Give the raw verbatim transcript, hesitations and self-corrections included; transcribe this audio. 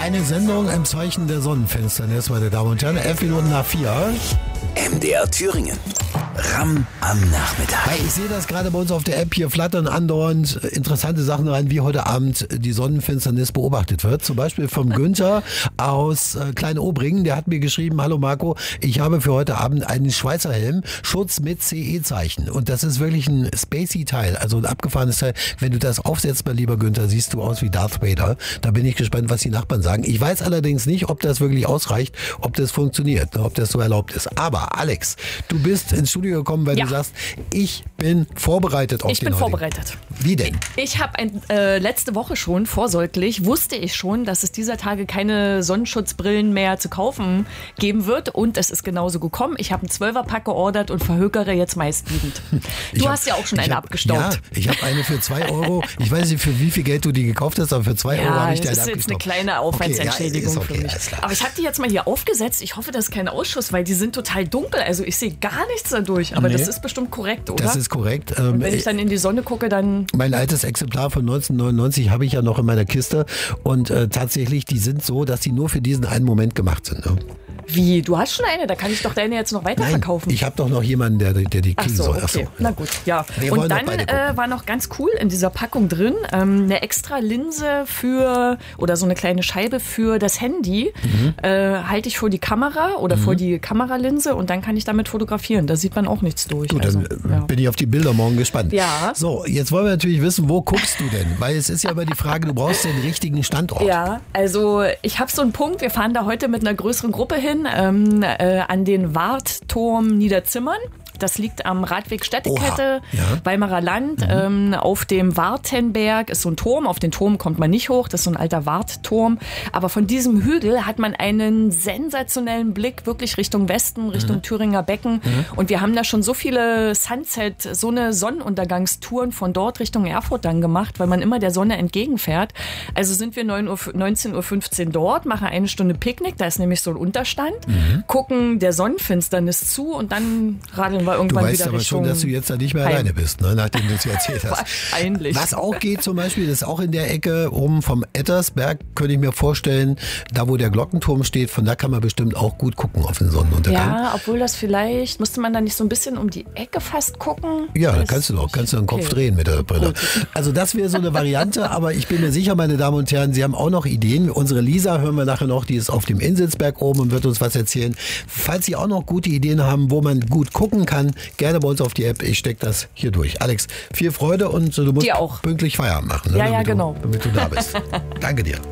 Eine Sendung im Zeichen der Sonnenfinsternis, meine Damen und Herren. Elf Minuten nach vier. M D R Thüringen. Ramm am Nachmittag. Hey, ich sehe das gerade bei uns auf der App. Hier flattern andauernd interessante Sachen rein, wie heute Abend die Sonnenfinsternis beobachtet wird. Zum Beispiel vom Günther aus äh, Klein-Obringen. Der hat mir geschrieben: Hallo Marco, ich habe für heute Abend einen Schweizer Helm, Schutz mit C E-Zeichen. Und das ist wirklich ein Spacey-Teil, also ein abgefahrenes Teil. Wenn du das aufsetzt, mein lieber Günther, siehst du aus wie Darth Vader. Da bin ich gespannt, was die Nachbarn sagen. Ich weiß allerdings nicht, ob das wirklich ausreicht, ob das funktioniert, ob das so erlaubt ist. Aber Alex, du bist ins Studio gekommen, weil ja. du sagst, ich bin vorbereitet auf ich den bin heutigen. vorbereitet. Wie denn? Ich habe äh, letzte Woche schon, vorsorglich, wusste ich schon, dass es dieser Tage keine Sonnenschutzbrillen mehr zu kaufen geben wird. Und es ist genauso gekommen. Ich habe einen Zwölferpack geordert und verhökere jetzt meistliebend. Du hab, hast ja auch schon eine hab, abgestaubt. Ja, ich habe eine für zwei Euro. Ich weiß nicht, für wie viel Geld du die gekauft hast, aber für zwei Euro habe ich die eine das ist jetzt eine abgestaubt. kleine Aufwandsentschädigung okay, ja, okay, für mich. alles klar. Aber ich habe die jetzt mal hier aufgesetzt. Ich hoffe, das ist kein Ausschuss, weil die sind total dunkel. Also ich sehe gar nichts dadurch. Aber Nee. das ist bestimmt korrekt, oder? Das ist korrekt. Ähm, Und wenn ich dann in die Sonne gucke, dann... Mein altes Exemplar von neunzehnhundertneunundneunzig habe ich ja noch in meiner Kiste. Und äh, tatsächlich, die sind so, dass die nur für diesen einen Moment gemacht sind. Ne? Wie? Du hast schon eine? Da kann ich doch deine jetzt noch weiterverkaufen. Nein, ich habe doch noch jemanden, der, der die Ach kriegen so, soll. okay. Ach so, ja. Na gut, ja. Wir wollen Und doch dann beide äh, gucken. war noch ganz cool in dieser Packung drin ähm, eine extra Linse für, oder so eine kleine Scheibe für das Handy. Mhm. Äh, halte ich vor die Kamera oder Mhm. vor die Kameralinse und dann kann ich damit fotografieren. Da sieht man auch nichts durch. Gut, also, dann ja. bin ich auf die Bilder morgen gespannt. Ja. So, jetzt wollen wir natürlich wissen, wo guckst du denn? Weil es ist ja immer die Frage, du brauchst den richtigen Standort. Ja, also ich habe so einen Punkt, wir fahren da heute mit einer größeren Gruppe hin, ähm, äh, an den Wartturm Niederzimmern. Das liegt am Radweg Städtekette, Oha, ja. Weimarer Land. Mhm. Ähm, auf dem Wartenberg ist so ein Turm. Auf den Turm kommt man nicht hoch. Das ist so ein alter Wartturm. Aber von diesem Hügel hat man einen sensationellen Blick wirklich Richtung Westen, Richtung mhm. Thüringer Becken. Mhm. Und wir haben da schon so viele Sunset, so eine Sonnenuntergangstouren von dort Richtung Erfurt dann gemacht, weil man immer der Sonne entgegenfährt. Also sind wir neunzehn Uhr fünfzehn dort, machen eine Stunde Picknick. Da ist nämlich so ein Unterstand. Mhm. Gucken der Sonnenfinsternis zu und dann radeln wir Du irgendwann weißt wieder aber Richtung schon, dass du jetzt da nicht mehr Heim. alleine bist, ne, nachdem du es erzählt hast. Wahrscheinlich. Was auch geht zum Beispiel, das ist auch in der Ecke oben vom Ettersberg, könnte ich mir vorstellen, da wo der Glockenturm steht, von da kann man bestimmt auch gut gucken auf den Sonnenuntergang. Ja, obwohl das vielleicht, musste man da nicht so ein bisschen um die Ecke fast gucken? Ja, das kannst du doch, kannst du den Kopf okay. drehen mit der Brille. Also das wäre so eine Variante, aber ich bin mir sicher, meine Damen und Herren, Sie haben auch noch Ideen. Unsere Lisa hören wir nachher noch, die ist auf dem Insitzberg oben und wird uns was erzählen. Falls Sie auch noch gute Ideen haben, wo man gut gucken kann, gerne bei uns auf die App. Ich stecke das hier durch. Alex, viel Freude und du musst Dir auch. pünktlich Feierabend machen. Ne, Ja, ja, damit genau. Du, damit du da bist. Danke dir.